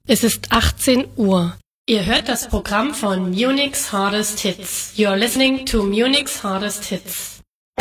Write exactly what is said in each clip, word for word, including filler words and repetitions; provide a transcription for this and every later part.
Es ist achtzehn Uhr. Ihr hört das Programm von Munich's Hardest Hits. You're listening to Munich's Hardest Hits.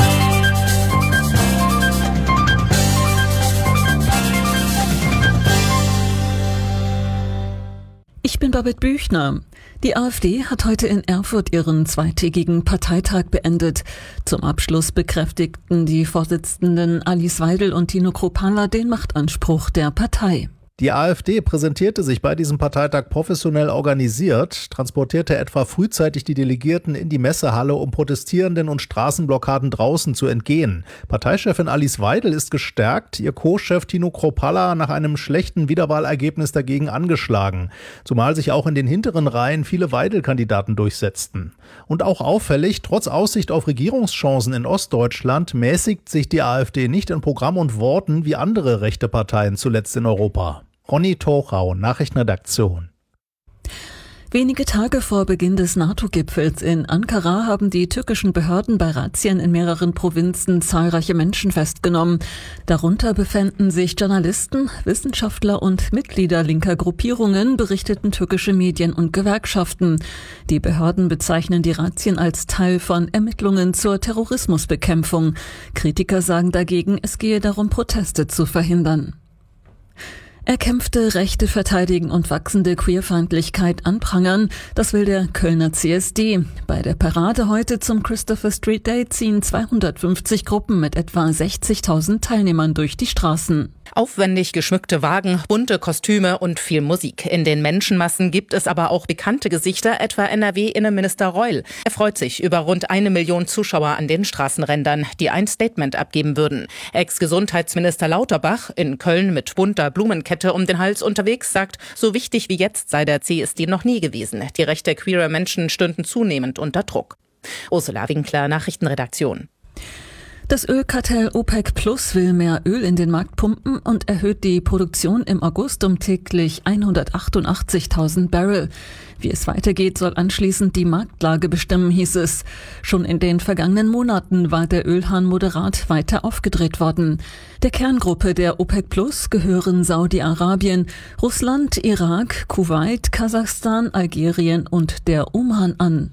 Ich bin Babette Büchner. Die AfD hat heute in Erfurt ihren zweitägigen Parteitag beendet. Zum Abschluss bekräftigten die Vorsitzenden Alice Weidel und Tino Kruppalla den Machtanspruch der Partei. Die AfD präsentierte sich bei diesem Parteitag professionell organisiert, transportierte etwa frühzeitig die Delegierten in die Messehalle, um Protestierenden und Straßenblockaden draußen zu entgehen. Parteichefin Alice Weidel ist gestärkt, ihr Co-Chef Tino Kruppalla nach einem schlechten Wiederwahlergebnis dagegen angeschlagen. Zumal sich auch in den hinteren Reihen viele Weidel-Kandidaten durchsetzten. Und auch auffällig, trotz Aussicht auf Regierungschancen in Ostdeutschland mäßigt sich die AfD nicht in Programm und Worten wie andere rechte Parteien zuletzt in Europa. Ronny Tochau, Nachrichtenredaktion. Wenige Tage vor Beginn des NATO-Gipfels in Ankara haben die türkischen Behörden bei Razzien in mehreren Provinzen zahlreiche Menschen festgenommen. Darunter befänden sich Journalisten, Wissenschaftler und Mitglieder linker Gruppierungen, berichteten türkische Medien und Gewerkschaften. Die Behörden bezeichnen die Razzien als Teil von Ermittlungen zur Terrorismusbekämpfung. Kritiker sagen dagegen, es gehe darum, Proteste zu verhindern. Erkämpfte Rechte verteidigen und wachsende Queerfeindlichkeit anprangern, das will der Kölner C S D. Bei der Parade heute zum Christopher Street Day ziehen zweihundertfünfzig Gruppen mit etwa sechzigtausend Teilnehmern durch die Straßen. Aufwendig geschmückte Wagen, bunte Kostüme und viel Musik. In den Menschenmassen gibt es aber auch bekannte Gesichter, etwa N R W-Innenminister Reul. Er freut sich über rund eine Million Zuschauer an den Straßenrändern, die ein Statement abgeben würden. Ex-Gesundheitsminister Lauterbach, in Köln mit bunter Blumenkette um den Hals unterwegs, sagt, so wichtig wie jetzt sei der C S D noch nie gewesen. Die Rechte queerer Menschen stünden zunehmend unter Druck. Ursula Winkler, Nachrichtenredaktion. Das Ölkartell OPEC Plus will mehr Öl in den Markt pumpen und erhöht die Produktion im August um täglich hundertachtundachtzigtausend Barrel. Wie es weitergeht, soll anschließend die Marktlage bestimmen, hieß es. Schon in den vergangenen Monaten war der Ölhahn moderat weiter aufgedreht worden. Der Kerngruppe der OPEC Plus gehören Saudi-Arabien, Russland, Irak, Kuwait, Kasachstan, Algerien und der Oman an.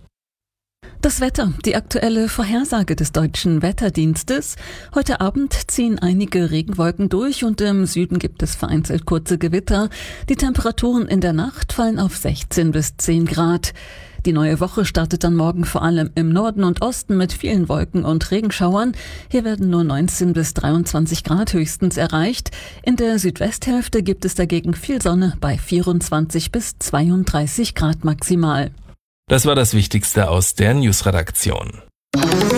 Das Wetter, die aktuelle Vorhersage des Deutschen Wetterdienstes. Heute Abend ziehen einige Regenwolken durch und im Süden gibt es vereinzelt kurze Gewitter. Die Temperaturen in der Nacht fallen auf sechzehn bis zehn Grad. Die neue Woche startet dann morgen vor allem im Norden und Osten mit vielen Wolken und Regenschauern. Hier werden nur neunzehn bis dreiundzwanzig Grad höchstens erreicht. In der Südwesthälfte gibt es dagegen viel Sonne bei vierundzwanzig bis zweiunddreißig Grad maximal. Das war das Wichtigste aus der Newsredaktion.